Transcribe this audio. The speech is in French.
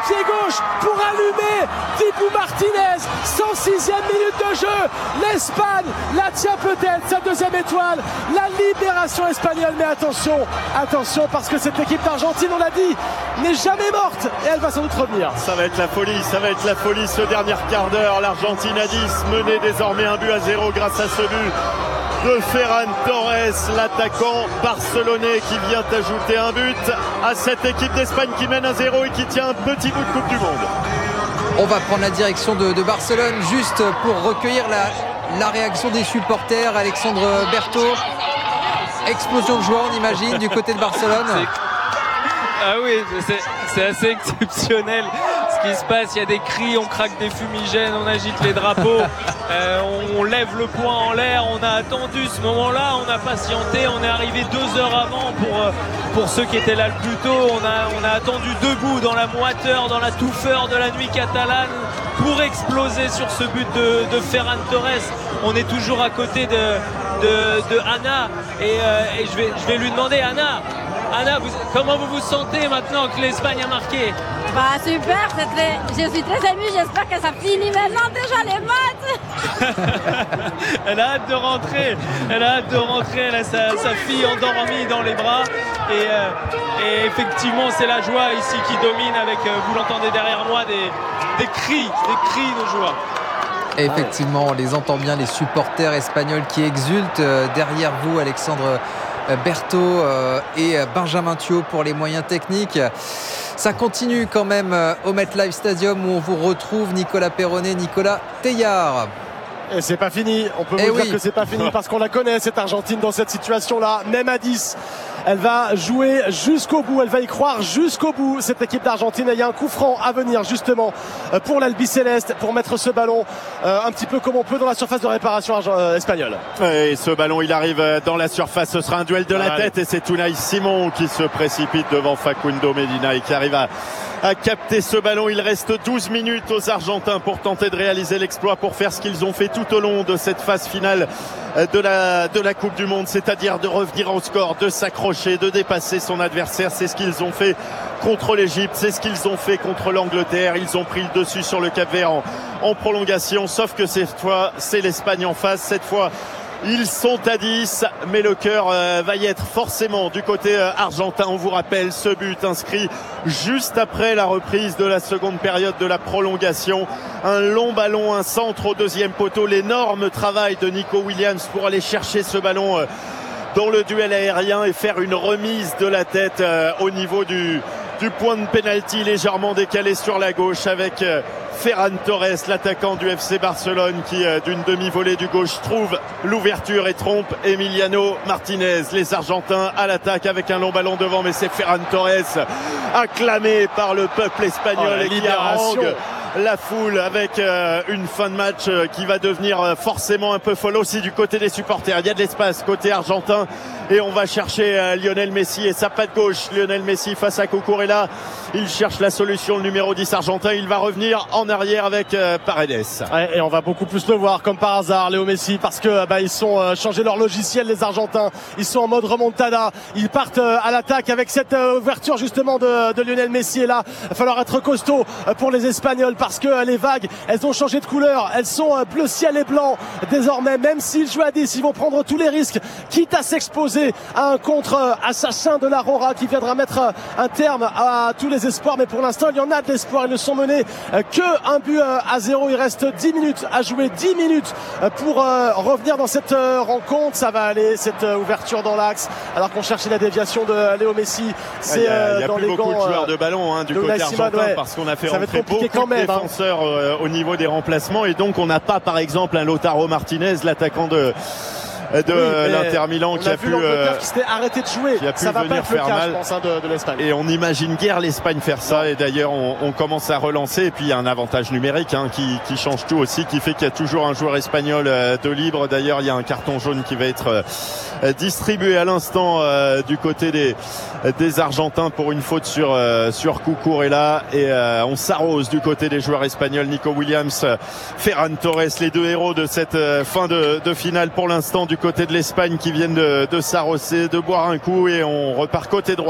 pied gauche pour allumer Dibu Martinez. 106e minute de jeu. L'Espagne la tient peut-être, sa deuxième étoile. La libération espagnole. Mais attention, attention, parce que cette équipe d'Argentine, on l'a dit, n'est jamais morte et elle va sans doute revenir. Ça va être la folie ce dernier quart d'heure. L'Argentine à 10 menée désormais 1-0 grâce à ce but de Ferran Torres, l'attaquant barcelonais qui vient ajouter un but à cette équipe d'Espagne qui mène 1-0 et qui tient un petit bout de Coupe du Monde. On va prendre la direction de Barcelone juste pour recueillir la réaction des supporters. Alexandre Berthaud, explosion de joie on imagine du côté de Barcelone. Ah oui, c'est assez exceptionnel ce qui se passe. Il y a des cris, on craque des fumigènes, on agite les drapeaux, on lève le poing en l'air. On a attendu ce moment-là, on a patienté, on est arrivé 2 heures avant pour ceux qui étaient là le plus tôt. On a attendu debout dans la moiteur, dans la touffeur de la nuit catalane pour exploser sur ce but de Ferran Torres. On est toujours à côté de Anna et je vais lui demander, Anna, comment vous vous sentez maintenant que l'Espagne a marqué? Bah super, je suis très émue, j'espère que ça finit maintenant déjà les matchs. Elle a hâte de rentrer, elle a sa fille endormie dans les bras et effectivement c'est la joie ici qui domine avec, vous l'entendez derrière moi, des cris de joie. Effectivement, on les entend bien, les supporters espagnols qui exultent. Derrière vous, Alexandre Berthaud et Benjamin Thiaut pour les moyens techniques. Ça continue quand même au MetLife Stadium où on vous retrouve Nicolas Perronnet, Nicolas Teilhard. Et c'est pas fini, on peut vous dire que c'est pas fini parce qu'on la connaît cette Argentine dans cette situation-là, même à 10. Elle va jouer jusqu'au bout, elle va y croire jusqu'au bout, cette équipe d'Argentine. Et il y a un coup franc à venir justement pour l'Albiceleste pour mettre ce ballon un petit peu comme on peut dans la surface de réparation espagnole. Et ce ballon il arrive dans la surface, ce sera un duel de la tête et c'est Unai Simon qui se précipite devant Facundo Medina et qui arrive à capter ce ballon. Il reste 12 minutes aux Argentins pour tenter de réaliser l'exploit, pour faire ce qu'ils ont fait tout au long de cette phase finale de la Coupe du Monde, c'est-à-dire de revenir au score, de s'accrocher, de dépasser son adversaire. C'est ce qu'ils ont fait contre l'Égypte, c'est ce qu'ils ont fait contre l'Angleterre. Ils ont pris le dessus sur le Cap-Vert en prolongation, sauf que cette fois c'est l'Espagne en face. Cette fois ils sont à 10, mais le cœur va y être forcément du côté argentin. On vous rappelle ce but inscrit juste après la reprise de la seconde période de la prolongation. Un long ballon, un centre au deuxième poteau. L'énorme travail de Nico Williams pour aller chercher ce ballon dans le duel aérien et faire une remise de la tête au niveau du point de pénalty légèrement décalé sur la gauche avec Ferran Torres, l'attaquant du FC Barcelone qui d'une demi-volée du gauche trouve l'ouverture et trompe Emiliano Martinez. Les Argentins à l'attaque avec un long ballon devant, mais c'est Ferran Torres acclamé par le peuple espagnol et qui harangue la foule avec une fin de match qui va devenir forcément un peu folle aussi du côté des supporters. Il y a de l'espace côté argentin et on va chercher Lionel Messi et sa patte gauche. Lionel Messi face à Cucurella, il cherche la solution, le numéro 10 argentin. Il va revenir en arrière avec Paredes. Ouais, et on va beaucoup plus le voir comme par hasard, Léo Messi, parce que ils sont changé leur logiciel, les Argentins. Ils sont en mode remontada, ils partent à l'attaque avec cette ouverture justement de Lionel Messi. Et là il va falloir être costaud pour les Espagnols parce que les vagues, elles ont changé de couleur, elles sont bleu ciel et blanc désormais. Même s'ils jouent à 10, ils vont prendre tous les risques, quitte à s'exposer à un contre-assassin de l'Aurora qui viendra mettre un terme à tous les espoirs. Mais pour l'instant il y en a de l'espoir, ils ne sont menés que un but à 0. Il reste 10 minutes à jouer, 10 minutes pour revenir dans cette rencontre. Ça va aller, cette ouverture dans l'axe, alors qu'on cherchait la déviation de Léo Messi. C'est il y a dans plus les beaucoup gants de joueurs de ballon du côté argentin, parce qu'on a fait rentrer beaucoup de défenseurs au niveau des remplacements, et donc on n'a pas par exemple un Lautaro Martinez, l'attaquant de l'Inter Milan, qui a pu qui s'était arrêté de jouer. Ça va pas être le cas, je pense, de l'Espagne. Et on n'imagine guère l'Espagne faire ça. Et d'ailleurs on commence à relancer. Et puis il y a un avantage numérique qui change tout aussi, qui fait qu'il y a toujours un joueur espagnol de libre. D'ailleurs il y a un carton jaune qui va être distribué à l'instant du côté des Argentins pour une faute sur Cucurella. Et on s'arrose du côté des joueurs espagnols. Nico Williams, Ferran Torres, les deux héros de cette fin de finale pour l'instant du côté de l'Espagne, qui viennent de s'arroser, de boire un coup, et on repart côté droit.